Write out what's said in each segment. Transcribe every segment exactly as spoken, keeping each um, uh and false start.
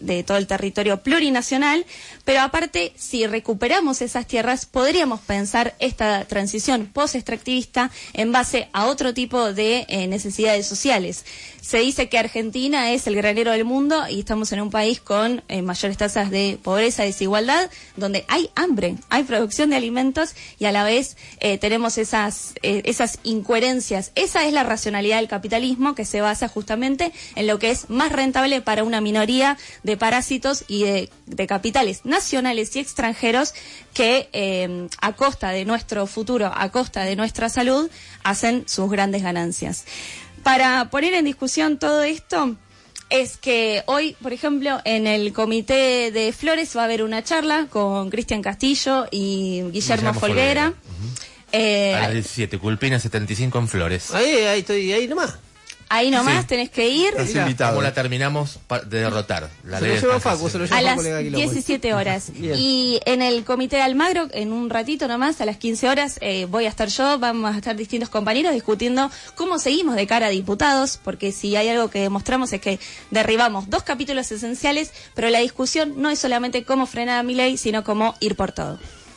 de todo el territorio plurinacional, pero aparte, si recuperamos esas tierras, podríamos pensar esta transición post-extractivista en base a otro tipo de eh, necesidades sociales. Se dice que Argentina es el granero del mundo y estamos en un país con eh, mayores tasas de pobreza y desigualdad, donde hay hambre, hay producción de alimentos y a la vez eh, tenemos esas, eh, esas incoherencias. Esa es la racionalidad del capitalismo, que se basa justamente en lo que es más rentable para una minoría de parásitos y de, de capitales nacionales y extranjeros que eh, a costa de nuestro futuro, a costa de nuestra salud, hacen sus grandes ganancias. Para poner en discusión todo esto, es que hoy, por ejemplo, en el Comité de Flores va a haber una charla con Cristian Castillo y Guillermo, Guillermo Folguera. Uh-huh. eh, a las diecisiete, Culpina setenta y cinco en Flores. Ahí, ahí estoy, ahí nomás. Ahí nomás Sí. tenés que ir. ¿Cómo la terminamos de derrotar? La se ley lo lleva de Facu, se lo lleva A las Facu, le da diecisiete horas. Bien. Y en el Comité de Almagro, en un ratito nomás, a las quince horas, eh, voy a estar yo, vamos a estar distintos compañeros discutiendo cómo seguimos de cara a diputados, porque si hay algo que demostramos es que derribamos dos capítulos esenciales, pero la discusión no es solamente cómo frenar a Milei, sino cómo ir por todo.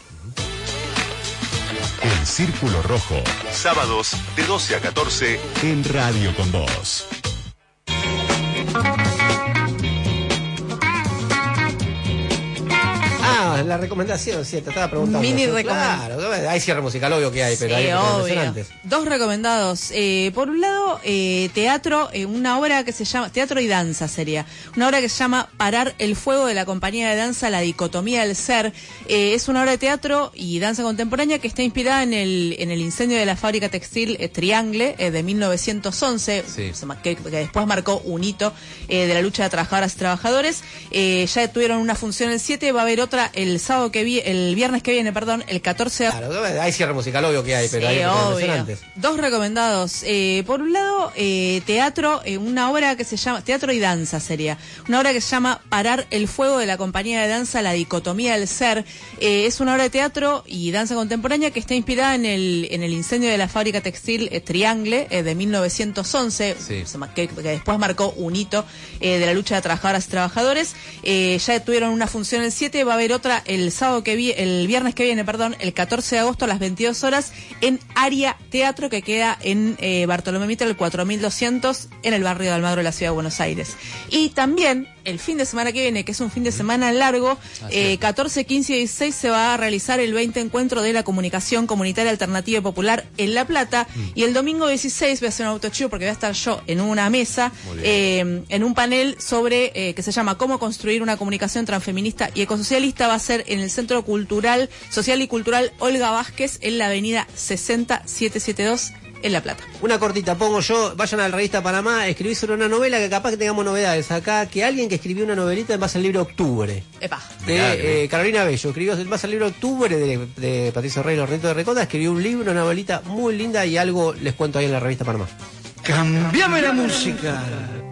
El Círculo Rojo. Sábados de doce a catorce en Radio con Vos. Ah, la recomendación, sí, te estaba preguntando. Mini Yo, recomendación. claro, hay cierre musical, obvio que hay, pero Sí, hay recomendación obvio. antes. Dos recomendados. Eh, por un lado, eh, teatro, eh, una obra que se llama, teatro y danza sería, una obra que se llama Parar el Fuego, de la compañía de danza La Dicotomía del Ser. Eh, es una obra de teatro y danza contemporánea que está inspirada en el, en el incendio de la fábrica textil eh, Triangle eh, de mil novecientos once, Sí. que, que después marcó un hito eh, de la lucha de trabajadoras y trabajadores. Eh, ya tuvieron una función el siete, va a haber otra el sábado que vi, el viernes que viene, perdón, el catorce de Claro, hay cierre musical, obvio que hay, pero Sí, hay recomendación obvio. antes. Dos recomendados. Eh, por un lado, eh, teatro, eh, una obra que se llama, teatro y danza sería, una obra que se llama Parar el Fuego, de la compañía de danza La Dicotomía del Ser. Eh, es una obra de teatro y danza contemporánea que está inspirada en el, en el incendio de la fábrica textil eh, Triangle eh, de mil novecientos once, Sí. que, que después marcó un hito eh, de la lucha de trabajadoras y trabajadores. Eh, ya tuvieron una función el siete, va a haber otra el sábado que vi, el viernes que viene, perdón, el catorce de agosto a las veintidós horas en Aria Teatro, que queda en eh, Bartolomé Mitre, el cuatro mil doscientos, en el barrio de Almagro de la ciudad de Buenos Aires. Y también el fin de semana que viene, que es un fin de semana largo, eh, catorce, quince y dieciséis se va a realizar el veinte encuentro de la comunicación comunitaria alternativa y popular en La Plata, mm. y el domingo dieciséis voy a hacer un autochivo porque voy a estar yo en una mesa, eh, en un panel sobre, eh, que se llama Cómo construir una comunicación transfeminista y ecosocialista. Va a ser en el Centro Cultural, Social y Cultural Olga Vázquez, en la avenida sesenta, setecientos setenta y dos, en La Plata. Una cortita pongo yo, vayan a la revista Panamá, escribí sobre una novela que capaz que tengamos novedades acá, que alguien que escribió una novelita en base al libro Octubre. Epa. De eh, Carolina Bello, escribió en base al libro Octubre de, de Patricio Rey, Los Retos de Recota, escribió un libro, una novelita muy linda y algo les cuento ahí en la revista Panamá. Cambiame la música.